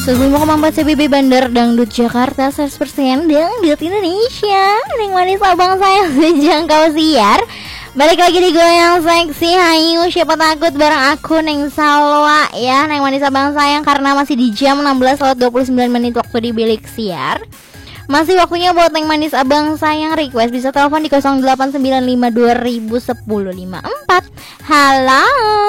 105,4 CBB Bandar Dangdut Jakarta 100% Dangdut Indonesia. Neng manis abang sayang sejangkau siar. Balik lagi di Goyang Seksi. Hayu siapa takut bareng aku Neng Salwa ya. Neng manis abang sayang karena masih di jam 16:29 waktu di bilik siar. Masih waktunya buat Neng manis abang sayang request. Bisa telepon di 0895201054. Halo.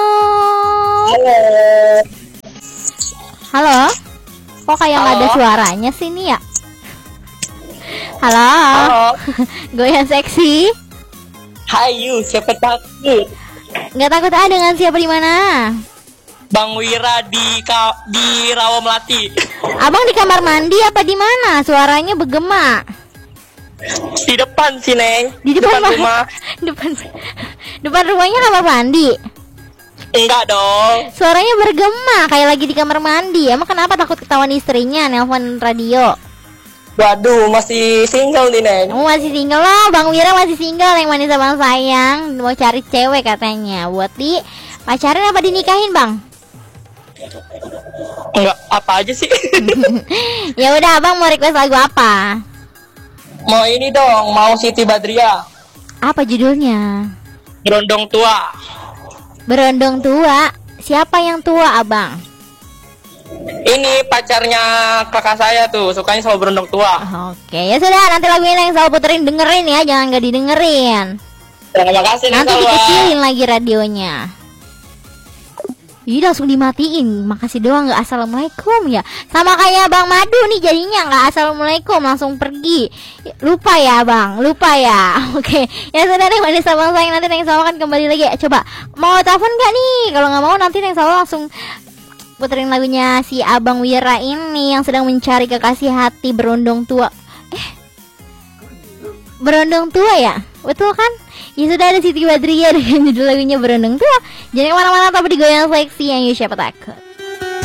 Halo. Kok kayak nggak ada suaranya sih nih ya? Halo. Goyang seksi. Hayu, siapa takut? Nggak takut dengan siapa di mana? Bang Wira di Rawa Melati. Abang di kamar mandi apa di mana? Suaranya bergema. Di depan sih, Neng. Di depan rumah. depan rumahnya kamar mandi. Enggak dong. Suaranya bergema kayak lagi di kamar mandi. Emang kenapa takut ketahuan istrinya nelpon radio? Waduh, masih single nih, Neng. Kamu masih single loh, Bang Wira masih single. Yang manis abang sayang mau cari cewek katanya. Buat di pacaran apa dinikahin, Bang? Enggak, apa aja sih? Ya udah, Abang mau request lagu apa? Mau ini dong, mau Siti Badriah. Apa judulnya? Berondong Tua. Berondong tua. Siapa yang tua, Abang? Ini pacarnya kakak saya tuh, sukanya sama Berondong Tua. Oke, ya sudah, nanti lagu ini yang saya puterin dengerin ya, jangan gak didengerin. Terima kasih, Neng Nanti Salwa. dikecilin lagi radionya. Ih, langsung dimatiin. Makasih doang, gak assalamualaikum ya. Sama kayak Bang Madu nih jadinya, gak assalamualaikum, langsung pergi. Lupa ya Bang, lupa ya. Oke, ya sudah deh, manis abang sayang. Nanti Neng Salwa kan kembali lagi. Coba, mau telepon gak nih? Kalau gak mau nanti Neng Salwa langsung puterin lagunya si Abang Wira ini yang sedang mencari kekasih hati berondong tua. Berondong tua ya? Betul kan? Ya sudah, ada Siti Badriah dengan judul lagunya Berondong Tua. Jangan kemana-mana, tapi di Goyang Seksi yang siapa takut.